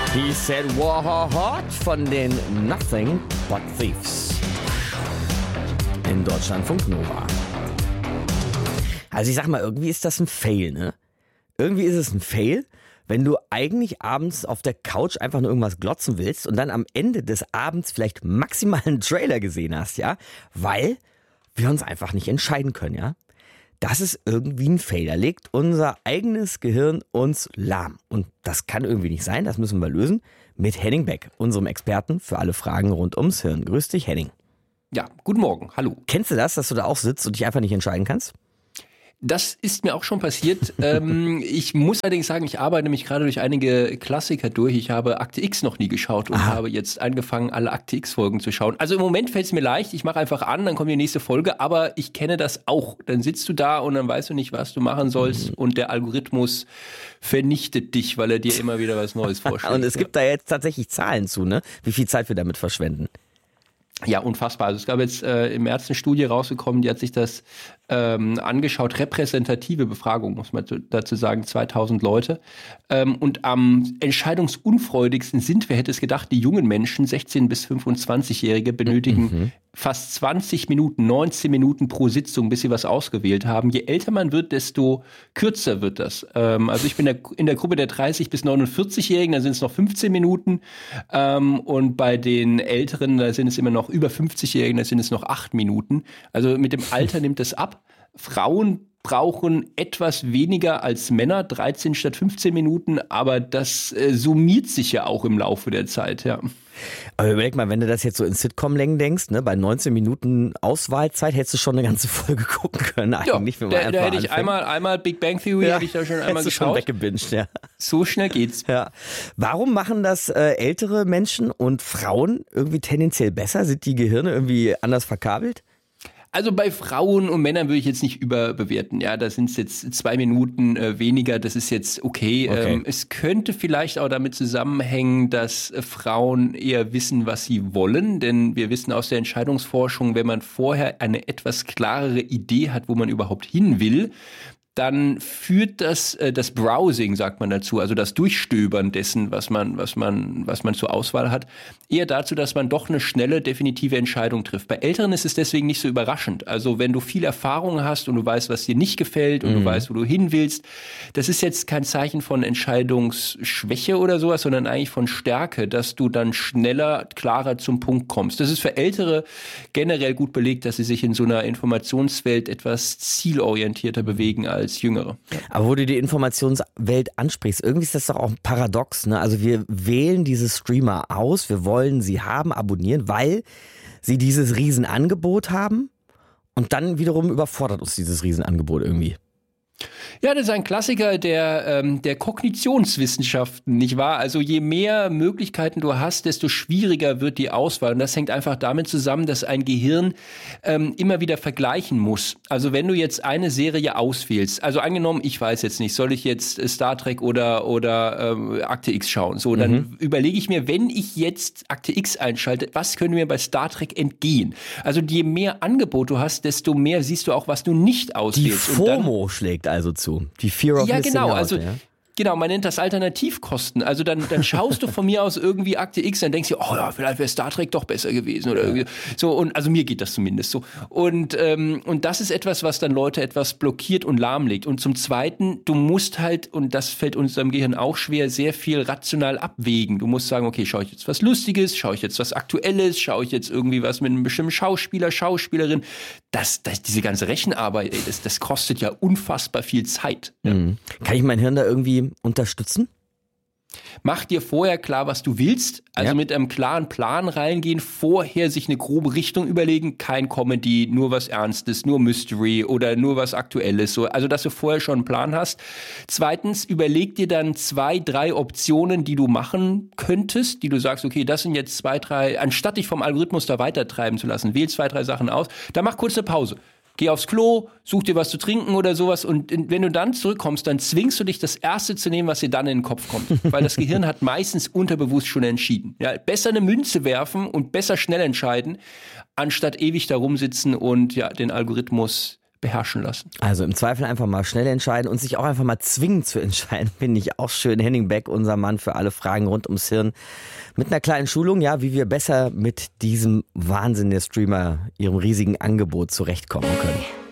He said what von den Nothing But Thieves. In Deutschlandfunk Nova. Also ich sag mal, irgendwie ist das ein Fail, ne? Irgendwie ist es ein Fail, wenn du eigentlich abends auf der Couch einfach nur irgendwas glotzen willst und dann am Ende des Abends vielleicht maximal einen Trailer gesehen hast, ja? Weil wir uns einfach nicht entscheiden können, ja? Das ist irgendwie ein Fail. Da legt unser eigenes Gehirn uns lahm. Und das kann irgendwie nicht sein, das müssen wir lösen mit Henning Beck, unserem Experten für alle Fragen rund ums Hirn. Grüß dich, Henning. Ja, guten Morgen, hallo. Kennst du das, dass du da auch sitzt und dich einfach nicht entscheiden kannst? Das ist mir auch schon passiert. Ich muss allerdings sagen, ich arbeite mich gerade durch einige Klassiker durch. Ich habe Akte X noch nie geschaut und habe jetzt angefangen, alle Akte X-Folgen zu schauen. Also im Moment fällt es mir leicht. Ich mache einfach an, dann kommt die nächste Folge. Aber ich kenne das auch. Dann sitzt du da und dann weißt du nicht, was du machen sollst. Und der Algorithmus vernichtet dich, weil er dir immer wieder was Neues vorschlägt. Und es gibt da jetzt tatsächlich Zahlen zu, ne? Wie viel Zeit wir damit verschwenden. Ja, unfassbar. Also es gab jetzt im März eine Studie rausgekommen, die hat sich das angeschaut, repräsentative Befragung, muss man dazu sagen, 2000 Leute. Und am entscheidungsunfreudigsten sind, wer hätte es gedacht, die jungen Menschen, 16- bis 25-Jährige, benötigen fast 20 Minuten, 19 Minuten pro Sitzung, bis sie was ausgewählt haben. Je älter man wird, desto kürzer wird das. Also ich bin in der Gruppe der 30- bis 49-Jährigen, da sind es noch 15 Minuten. Und bei den Älteren, da sind es immer noch über 50-Jährigen, da sind es noch 8 Minuten. Also mit dem Alter nimmt es ab. Frauen brauchen etwas weniger als Männer, 13 statt 15 Minuten, aber das summiert sich ja auch im Laufe der Zeit, ja. Aber überleg mal, wenn du das jetzt so in Sitcom-Längen denkst, ne, bei 19 Minuten Auswahlzeit hättest du schon eine ganze Folge gucken können eigentlich. Ja, da hätte ich einmal Big Bang Theory, hätte ich da schon einmal geschaut. Schon weggebinged, ja. So schnell geht's. Ja. Warum machen das ältere Menschen und Frauen irgendwie tendenziell besser? Sind die Gehirne irgendwie anders verkabelt? Also bei Frauen und Männern würde ich jetzt nicht überbewerten. Ja, da sind es jetzt 2 Minuten weniger. Das ist jetzt okay. Es könnte vielleicht auch damit zusammenhängen, dass Frauen eher wissen, was sie wollen. Denn wir wissen aus der Entscheidungsforschung, wenn man vorher eine etwas klarere Idee hat, wo man überhaupt hin will, dann führt das Browsing, sagt man dazu, also das Durchstöbern dessen, was man zur Auswahl hat, eher dazu, dass man doch eine schnelle, definitive Entscheidung trifft. Bei Älteren ist es deswegen nicht so überraschend. Also wenn du viel Erfahrung hast und du weißt, was dir nicht gefällt und du weißt, wo du hin willst, das ist jetzt kein Zeichen von Entscheidungsschwäche oder sowas, sondern eigentlich von Stärke, dass du dann schneller, klarer zum Punkt kommst. Das ist für Ältere generell gut belegt, dass sie sich in so einer Informationswelt etwas zielorientierter bewegen als Jüngere. Aber wo du die Informationswelt ansprichst, irgendwie ist das doch auch ein Paradox, ne? Also wir wählen diese Streamer aus, wir wollen sie haben, abonnieren, weil sie dieses Riesenangebot haben und dann wiederum überfordert uns dieses Riesenangebot irgendwie. Ja, das ist ein Klassiker der Kognitionswissenschaften, nicht wahr? Also je mehr Möglichkeiten du hast, desto schwieriger wird die Auswahl. Und das hängt einfach damit zusammen, dass ein Gehirn immer wieder vergleichen muss. Also wenn du jetzt eine Serie auswählst, also angenommen, ich weiß jetzt nicht, soll ich jetzt Star Trek oder Akte X schauen? So, dann überlege ich mir, wenn ich jetzt Akte X einschalte, was könnte mir bei Star Trek entgehen? Also je mehr Angebot du hast, desto mehr siehst du auch, was du nicht auswählst. Die FOMO schlägt also zu. Die Fear of Missing Out. Also, genau, man nennt das Alternativkosten. Also dann schaust du von mir aus irgendwie Akte X, dann denkst du, oh ja, vielleicht wäre Star Trek doch besser gewesen oder irgendwie so. Und also mir geht das zumindest so. Und das ist etwas, was dann Leute etwas blockiert und lahmlegt. Und zum Zweiten, du musst halt, und das fällt unserem Gehirn auch schwer, sehr viel rational abwägen. Du musst sagen, okay, schaue ich jetzt was Lustiges, schaue ich jetzt was Aktuelles, schaue ich jetzt irgendwie was mit einem bestimmten Schauspieler, Schauspielerin. Diese ganze Rechenarbeit, das kostet ja unfassbar viel Zeit. Ja. Kann ich mein Hirn da irgendwie unterstützen? Mach dir vorher klar, was du willst. Also mit einem klaren Plan reingehen, vorher sich eine grobe Richtung überlegen. Kein Comedy, nur was Ernstes, nur Mystery oder nur was Aktuelles. So, also, dass du vorher schon einen Plan hast. Zweitens, überleg dir dann 2, 3 Optionen, die du machen könntest, die du sagst, okay, das sind jetzt 2, 3, anstatt dich vom Algorithmus da weitertreiben zu lassen, wähl 2, 3 Sachen aus. Dann mach kurz eine Pause. Geh aufs Klo, such dir was zu trinken oder sowas und wenn du dann zurückkommst, dann zwingst du dich, das Erste zu nehmen, was dir dann in den Kopf kommt. Weil das Gehirn hat meistens unterbewusst schon entschieden. Ja, besser eine Münze werfen und besser schnell entscheiden, anstatt ewig da rumsitzen und ja, den Algorithmus beherrschen lassen. Also im Zweifel einfach mal schnell entscheiden und sich auch einfach mal zwingen zu entscheiden, finde ich auch schön. Henning Beck, unser Mann für alle Fragen rund ums Hirn. Mit einer kleinen Schulung, ja, wie wir besser mit diesem Wahnsinn der Streamer, ihrem riesigen Angebot zurechtkommen können.